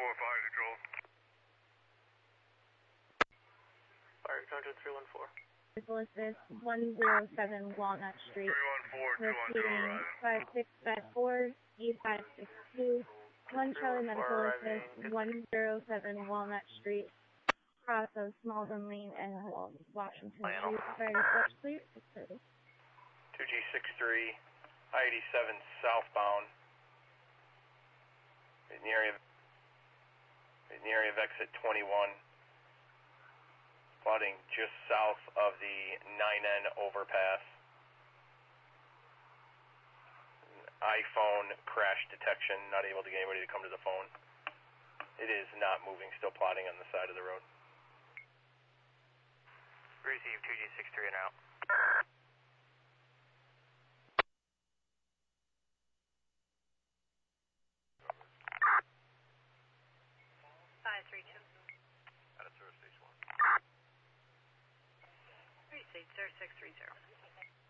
fire control. Fire control 314. Assist 107 Walnut Street. 314, 212, Proceeding 5654, E562. 1 Charlie Medical Assist 107 Walnut Street. Cross of Malden Lane and Washington Street. Fire dispatch clear. 630. 2G63, I-87 southbound. In the area of exit 21. Plotting just south of the 9N overpass. iPhone crash detection, not able to get anybody to come to the phone. It is not moving, still plotting on the side of the road. Receive 2G63 and out. 532. Out of service station 1. Receive 0630.